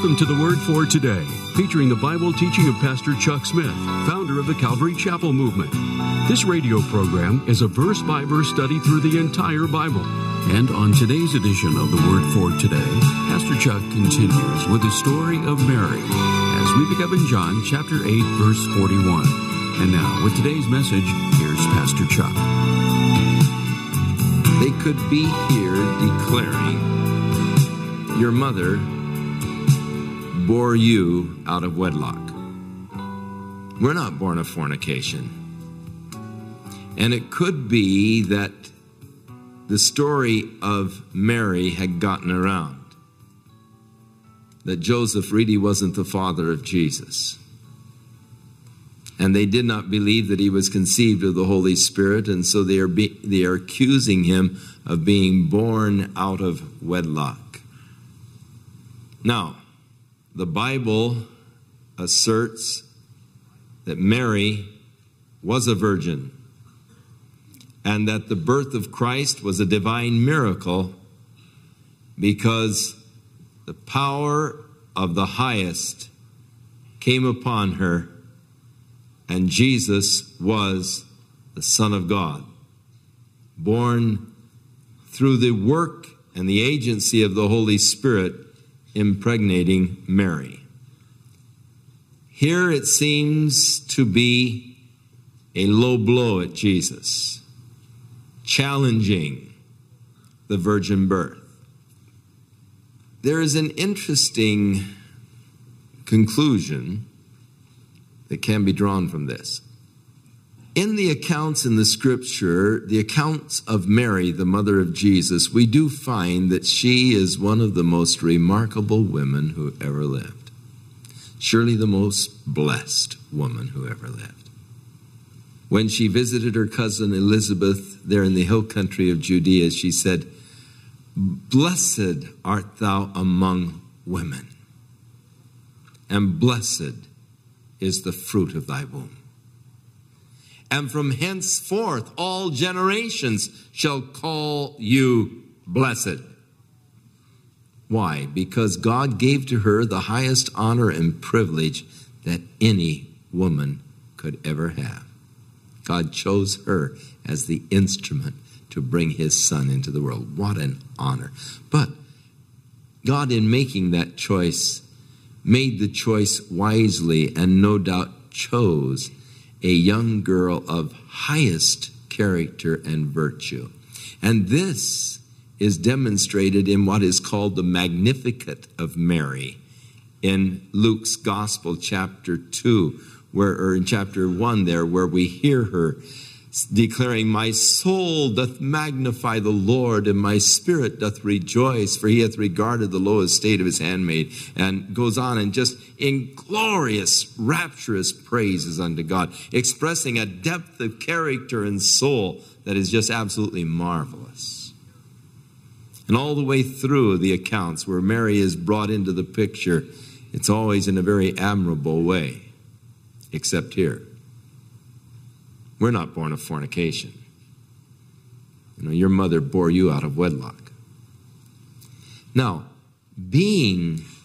Welcome to the Word for Today, featuring the Bible teaching of Pastor Chuck Smith, founder of the Calvary Chapel Movement. This radio program is a verse-by-verse study through the entire Bible. And on today's edition of the Word for Today, Pastor Chuck continues with the story of Mary as we pick up in John chapter 8, verse 41. And now, with today's message, here's Pastor Chuck. They could be here declaring, your mother bore you out of wedlock. We're not born of fornication. And it could be that the story of Mary had gotten around, that Joseph really wasn't the father of Jesus. And they did not believe that he was conceived of the Holy Spirit, and so they are accusing him of being born out of wedlock. Now, the Bible asserts that Mary was a virgin and that the birth of Christ was a divine miracle because the power of the highest came upon her and Jesus was the Son of God, born through the work and the agency of the Holy Spirit impregnating Mary. Here it seems to be a low blow at Jesus, challenging the virgin birth. There is an interesting conclusion that can be drawn from this. In the accounts in the Scripture, the accounts of Mary, the mother of Jesus, we do find that she is one of the most remarkable women who ever lived. Surely the most blessed woman who ever lived. When she visited her cousin Elizabeth there in the hill country of Judea, she said, "Blessed art thou among women, and blessed is the fruit of thy womb. And from henceforth all generations shall call you blessed." Why? Because God gave to her the highest honor and privilege that any woman could ever have. God chose her as the instrument to bring his Son into the world. What an honor. But God, in making that choice, made the choice wisely and no doubt chose a young girl of highest character and virtue. And this is demonstrated in what is called the Magnificat of Mary in Luke's Gospel, chapter 2, or in chapter 1 there, where we hear her declaring, "My soul doth magnify the Lord, and my spirit doth rejoice, for he hath regarded the low estate of his handmaid," and goes on and just in glorious, rapturous praises unto God, expressing a depth of character and soul that is just absolutely marvelous. And all the way through the accounts where Mary is brought into the picture, it's always in a very admirable way, except here. We're not born of fornication. Your mother bore you out of wedlock. Now, being